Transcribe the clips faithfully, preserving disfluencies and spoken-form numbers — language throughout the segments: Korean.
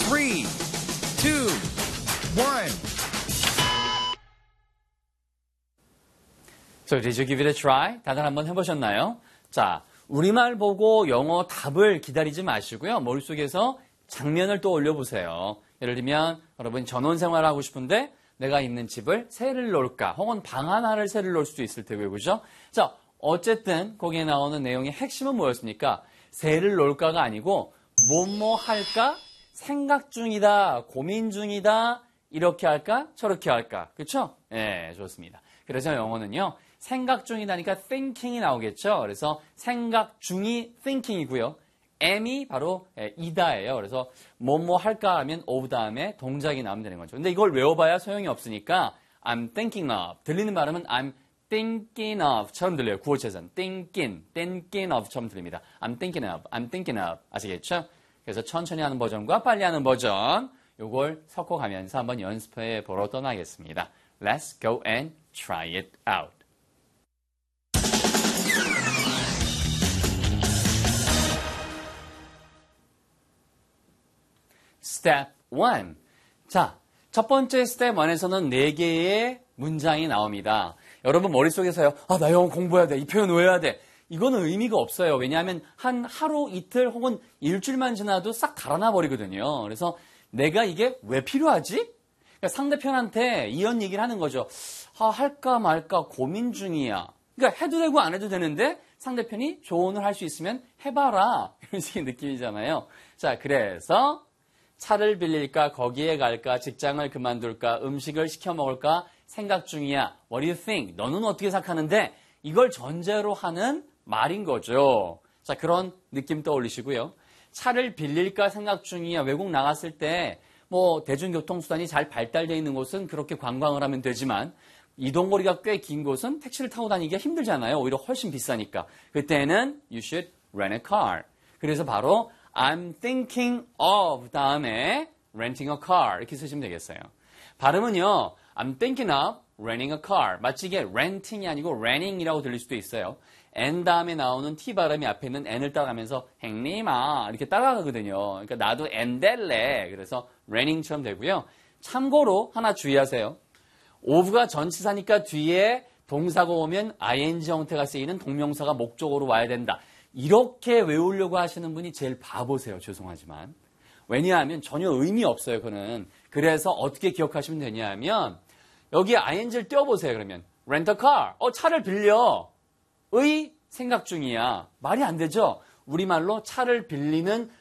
three, two, one. So did you give it a try? 다들 한번 해보셨나요? 자, 우리말 보고 영어 답을 기다리지 마시고요. 머릿속에서 장면을 또 올려보세요. 예를 들면 여러분 전원생활 하고 싶은데 내가 있는 집을 새를 놓을까 혹은 방 하나를 새를 놓을 수도 있을 테고요. 그죠? 자, 어쨌든 거기에 나오는 내용의 핵심은 뭐였습니까? 새를 놓을까가 아니고 뭐뭐 할까? 생각 중이다, 고민 중이다, 이렇게 할까? 저렇게 할까? 그렇죠? 네, 좋습니다. 그래서 영어는요. 생각 중이다니까 thinking이 나오겠죠. 그래서 생각 중이 thinking이고요. am이 바로 이다예요. 그래서 뭐뭐 할까 하면 of 다음에 동작이 나오면 되는 거죠. 근데 이걸 외워봐야 소용이 없으니까 I'm thinking of. 들리는 발음은 I'm thinking of처럼 들려요. 구어체전. thinking, thinking of처럼 들립니다. I'm thinking of, I'm thinking of. 아시겠죠? 그래서 천천히 하는 버전과 빨리 하는 버전 요걸 섞어가면서 한번 연습해 보러 떠나겠습니다. Let's go and try it out. Step one. 자, 첫 번째 스텝 일에서는 네 개의 문장이 나옵니다. 여러분 머릿속에서요. 아, 나 영어 공부해야 돼. 이 표현 외워야 돼. 이거는 의미가 없어요. 왜냐하면 한 하루, 이틀 혹은 일주일만 지나도 싹 달아나 버리거든요. 그래서 내가 이게 왜 필요하지? 그러니까 상대편한테 이런 얘기를 하는 거죠. 아, 할까 말까 고민 중이야. 그러니까 해도 되고 안 해도 되는데 상대편이 조언을 할 수 있으면 해봐라. 이런 식의 느낌이잖아요. 자, 그래서 차를 빌릴까, 거기에 갈까, 직장을 그만둘까, 음식을 시켜 먹을까 생각 중이야. What do you think? 너는 어떻게 생각하는데? 이걸 전제로 하는 말인 거죠. 자, 그런 느낌 떠올리시고요. 차를 빌릴까 생각 중이야. 외국 나갔을 때 뭐 대중교통수단이 잘 발달되어 있는 곳은 그렇게 관광을 하면 되지만 이동거리가 꽤 긴 곳은 택시를 타고 다니기가 힘들잖아요. 오히려 훨씬 비싸니까. 그때는 you should rent a car. 그래서 바로 I'm thinking of 다음에 renting a car 이렇게 쓰시면 되겠어요. 발음은요. I'm thinking of renting a car. 마치 이게 renting이 아니고 rentting이라고 들릴 수도 있어요. N 다음에 나오는 T 발음이 앞에 있는 N을 따라가면서 행님아 이렇게 따라가거든요. 그러니까 나도 N 될래. 그래서 renning처럼 되고요. 참고로 하나 주의하세요. of가 전치사니까 뒤에 동사가 오면 ing 형태가 쓰이는 동명사가 목적으로 와야 된다. 이렇게 외우려고 하시는 분이 제일 바보세요. 죄송하지만. 왜냐하면 전혀 의미 없어요. 그거는. 그래서 어떻게 기억하시면 되냐 하면 여기에 ing를 띄워보세요. 그러면 rent a car. 어, 차를 빌려. 의 생각 중이야. 말이 안 되죠? 우리말로 차를 빌리는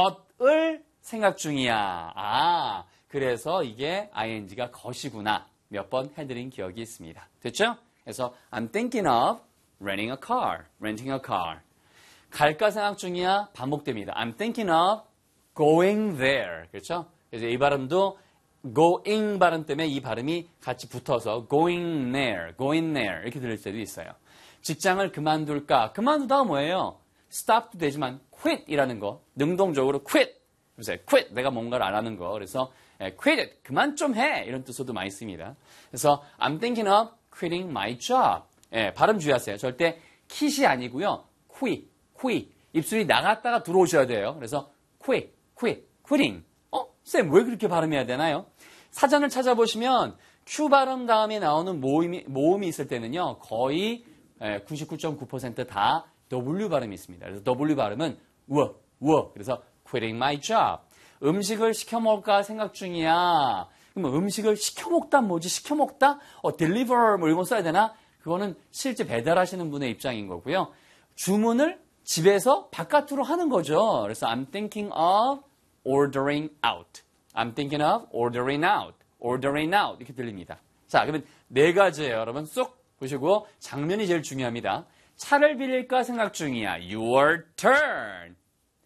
것을 생각 중이야. 아, 그래서 이게 ing가 것이구나. 몇 번 해드린 기억이 있습니다. 됐죠? 그래서 I'm thinking of renting a car. renting a car. 갈까 생각 중이야. 반복됩니다. I'm thinking of going there. 그렇죠? 그래서 이 발음도 going 발음 때문에 이 발음이 같이 붙어서 going there, going there 이렇게 들릴 때도 있어요. 직장을 그만둘까? 그만두다가 뭐예요? stop도 되지만 quit이라는 거. 능동적으로 quit. 그래서 quit. 내가 뭔가를 안 하는 거. 그래서 quit it. 그만 좀 해. 이런 뜻으로도 많이 씁니다. 그래서 I'm thinking of quitting my job. 예, 발음 주의하세요. 절대 quit이 아니고요. quit, quit. 입술이 나갔다가 들어오셔야 돼요. 그래서 quit, quit, quitting. 어? 쌤, 왜 그렇게 발음해야 되나요? 사전을 찾아보시면 Q 발음 다음에 나오는 모음이, 모음이 있을 때는요. 거의 구십구 점 구 퍼센트 다 W 발음이 있습니다. 그래서 W 발음은 우어, 우어. 그래서 quitting my job. 음식을 시켜 먹을까 생각 중이야. 그럼 음식을 시켜 먹다 뭐지? 시켜 먹다? 어, deliver 뭐 이런 거 써야 되나? 그거는 실제 배달하시는 분의 입장인 거고요. 주문을 집에서 바깥으로 하는 거죠. 그래서 I'm thinking of ordering out. I'm thinking of ordering out. ordering out. 이렇게 들립니다. 자, 그러면 네 가지예요. 여러분 쏙 보시고 장면이 제일 중요합니다. 차를 빌릴까 생각 중이야. Your turn.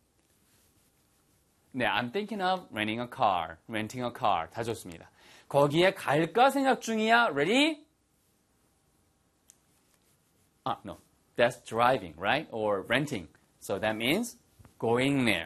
네, I'm thinking of renting a car. renting a car. 다 좋습니다. 거기에 갈까 생각 중이야. Ready? 아, no. That's driving, right? Or renting. So that means going there.